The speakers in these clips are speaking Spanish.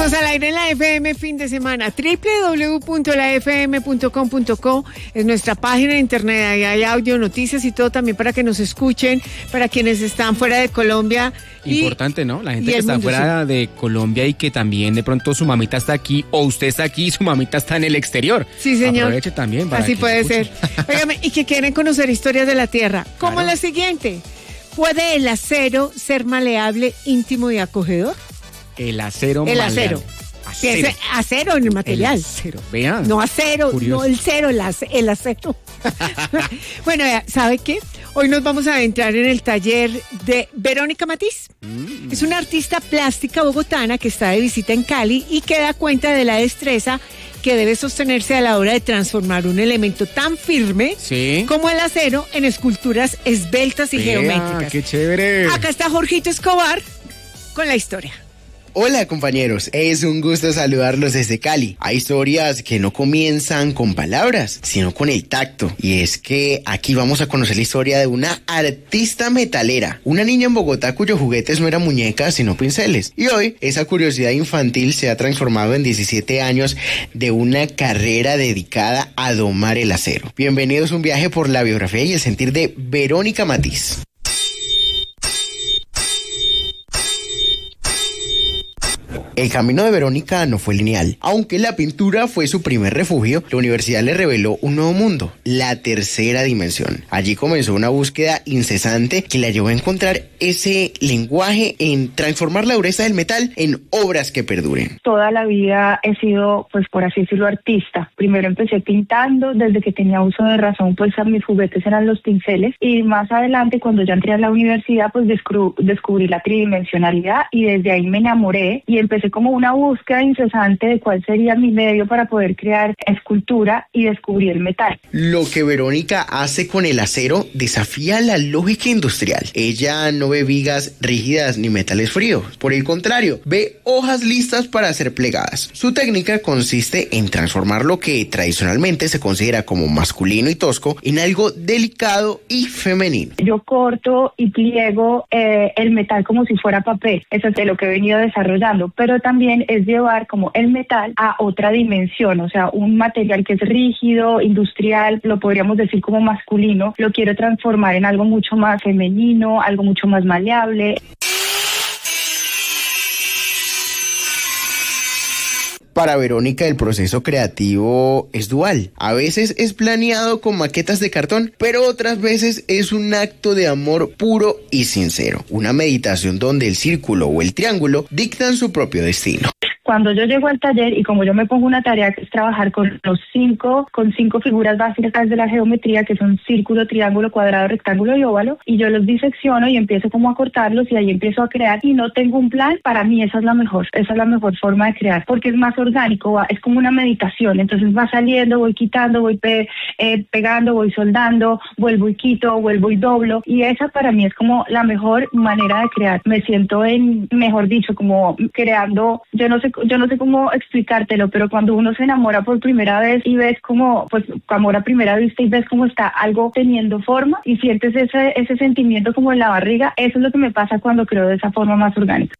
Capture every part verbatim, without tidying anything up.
Estamos al aire en la F M fin de semana. doble u doble u doble u punto la f m punto com punto co es nuestra página de internet. Ahí hay audio, noticias y todo también para que nos escuchen, para quienes están fuera de Colombia. Importante, y, ¿no? La gente que está mundo, fuera sí. de Colombia y que también de pronto su mamita está aquí o usted está aquí y su mamita está en el exterior. Sí, señor. Aproveche también para Así que puede escuche. ser. Óigame, y que quieren conocer historias de la Tierra. Como Claro. la siguiente. ¿Puede el acero ser maleable, íntimo y acogedor? El acero El maleable. acero. Acero. Piense, acero en el material. El acero. Vea. No acero, Curioso. no el cero, el, ace- el acero. Bueno, ya, ¿sabe qué? Hoy nos vamos a adentrar en el taller de Verónica Matiz. Mm. Es una artista plástica bogotana que está de visita en Cali y que da cuenta de la destreza que debe sostenerse a la hora de transformar un elemento tan firme Sí. como el acero en esculturas esbeltas y Vea, geométricas. qué chévere. Acá está Jorgito Escobar con la historia. Hola compañeros, es un gusto saludarlos desde Cali. Hay historias que no comienzan con palabras, sino con el tacto. Y es que aquí vamos a conocer la historia de una artista metalera, una niña en Bogotá cuyos juguetes no eran muñecas sino pinceles. Y hoy esa curiosidad infantil se ha transformado en diecisiete años de una carrera dedicada a domar el acero. Bienvenidos a un viaje por la biografía y el sentir de Verónica Matiz. El camino de Verónica no fue lineal. Aunque la pintura fue su primer refugio, la universidad le reveló un nuevo mundo, la tercera dimensión. Allí comenzó una búsqueda incesante que la llevó a encontrar ese lenguaje en transformar la dureza del metal en obras que perduren. Toda la vida he sido, pues por así decirlo, artista. Primero empecé pintando, desde que tenía uso de razón, pues a mis juguetes eran los pinceles. Y más adelante, cuando ya entré a la universidad, pues descubrí, descubrí la tridimensionalidad y desde ahí me enamoré y empecé como una búsqueda incesante de cuál sería mi medio para poder crear escultura y descubrí el metal. Lo que Verónica hace con el acero desafía la lógica industrial. Ella no ve vigas rígidas ni metales fríos. Por el contrario, ve hojas listas para ser plegadas. Su técnica consiste en transformar lo que tradicionalmente se considera como masculino y tosco en algo delicado y femenino. Yo corto y pliego eh, el metal como si fuera papel. Eso es de lo que he venido desarrollando. Pero también es llevar como el metal a otra dimensión, o sea, un material que es rígido, industrial, lo podríamos decir como masculino, lo quiero transformar en algo mucho más femenino, algo mucho más maleable. Para Verónica el proceso creativo es dual. A veces es planeado con maquetas de cartón, pero otras veces es un acto de amor puro y sincero. Una meditación donde el círculo o el triángulo dictan su propio destino. Cuando yo llego al taller y como yo me pongo una tarea que es trabajar con los cinco, con cinco figuras básicas de la geometría, que son círculo, triángulo, cuadrado, rectángulo y óvalo, y yo los disecciono y empiezo como a cortarlos y ahí empiezo a crear y no tengo un plan, para mí esa es la mejor, esa es la mejor forma de crear, porque es más orgánico, va, es como una meditación, entonces va saliendo, voy quitando, voy pe, eh, pegando, voy soldando, vuelvo y quito, vuelvo y doblo, y esa para mí es como la mejor manera de crear. Me siento en, mejor dicho, como creando, yo no sé yo no sé cómo explicártelo, pero cuando uno se enamora por primera vez y ves como, pues, amor a primera vista y ves cómo está algo teniendo forma y sientes ese, ese sentimiento como en la barriga, eso es lo que me pasa cuando creo de esa forma más orgánica.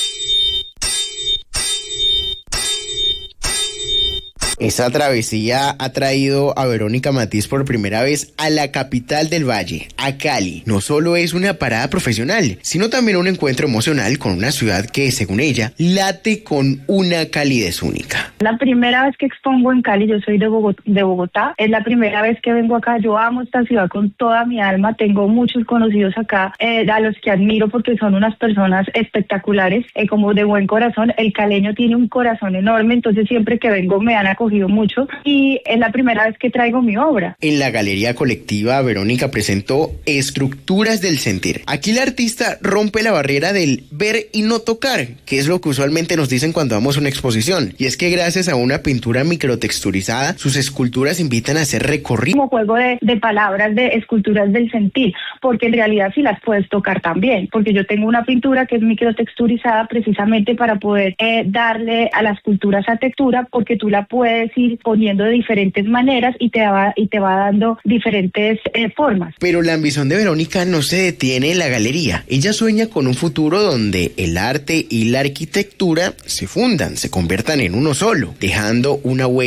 Esa travesía ha traído a Verónica Matiz por primera vez a la capital del Valle, a Cali. No solo es una parada profesional, sino también un encuentro emocional con una ciudad que, según ella, late con una calidez única. La primera vez que expongo en Cali, yo soy de Bogotá, de Bogotá, es la primera vez que vengo acá. Yo amo esta ciudad con toda mi alma, tengo muchos conocidos acá, eh, a los que admiro porque son unas personas espectaculares, eh, como de buen corazón. El caleño tiene un corazón enorme, entonces siempre que vengo me han acogido mucho y es la primera vez que traigo mi obra. En la galería colectiva, Verónica presentó Estructuras del Sentir. Aquí la artista rompe la barrera del ver y no tocar, que es lo que usualmente nos dicen cuando vamos a una exposición. Y es que gracias a una pintura microtexturizada, sus esculturas invitan a hacer recorrido. Como juego de, de palabras, de esculturas del sentir, porque en realidad sí las puedes tocar también, porque yo tengo una pintura que es microtexturizada precisamente para poder eh, darle a la escultura esa textura, porque tú la puedes puedes ir poniendo de diferentes maneras y te va, y te va dando diferentes eh, formas. Pero la ambición de Verónica no se detiene en la galería. Ella sueña con un futuro donde el arte y la arquitectura se fundan, se conviertan en uno solo, dejando una huella